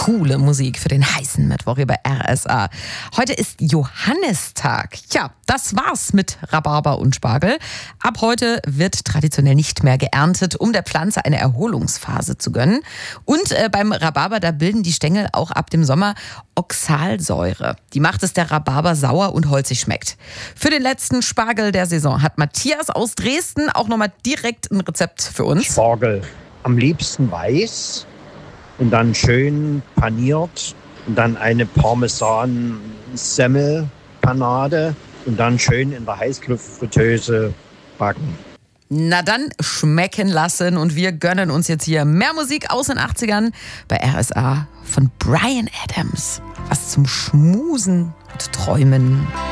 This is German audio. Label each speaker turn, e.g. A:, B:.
A: Coole Musik für den heißen Mittwoch hier bei RSA. Heute ist Johannistag. Tja, das war's mit Rhabarber und Spargel. Ab heute wird traditionell nicht mehr geerntet, um der Pflanze eine Erholungsphase zu gönnen. Und beim Rhabarber, da bilden die Stängel auch ab dem Sommer Oxalsäure. Die macht es der Rhabarber sauer und holzig schmeckt. Für den letzten Spargel der Saison hat Matthias aus Dresden auch nochmal direkt ein Rezept für uns.
B: Spargel am liebsten weiß und dann schön paniert und dann eine Parmesan-Semmelpanade und dann schön in der Heißluftfritteuse backen.
A: Na dann schmecken lassen und wir gönnen uns jetzt hier mehr Musik aus den 80ern bei RSA von Bryan Adams. Was zum Schmusen und Träumen.